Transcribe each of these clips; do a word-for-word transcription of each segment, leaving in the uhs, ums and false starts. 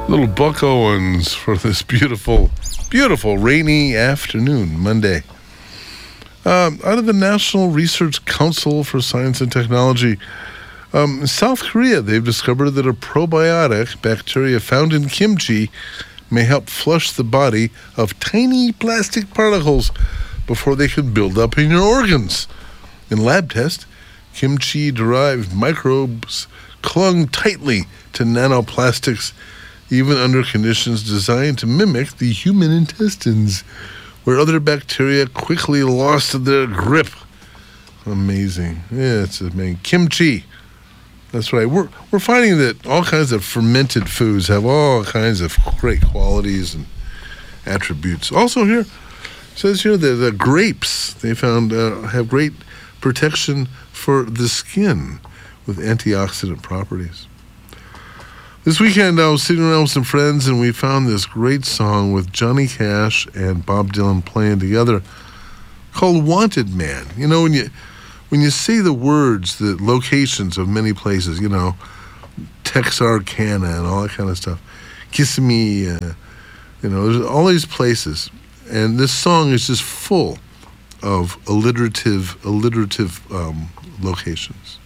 Little Buck Owens for this beautiful, beautiful rainy afternoon, Monday. Um, out of the National Research Council for Science and Technology, um, in South Korea, they've discovered that a probiotic bacteria found in kimchi may help flush the body of tiny plastic particles before they can build up in your organs. In lab tests, kimchi-derived microbes clung tightly to nanoplastics, even under conditions designed to mimic the human intestines, where other bacteria quickly lost their grip. Amazing. Yeah, it's amazing. Kimchi. That's right. We're we're finding that all kinds of fermented foods have all kinds of great qualities and attributes. Also here, it says here that the grapes, they found, uh, have great protection for the skin with antioxidant properties. This weekend, I was sitting around with some friends, and we found this great song with Johnny Cash and Bob Dylan playing together called Wanted Man. You know, when you when you say the words, the locations of many places, you know, Texarkana and all that kind of stuff, Kissimmee, uh, you know, there's all these places. And this song is just full of alliterative, alliterative um, locations.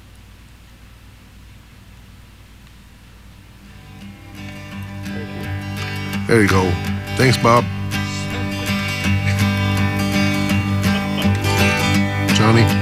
There you go. Thanks, Bob. Johnny.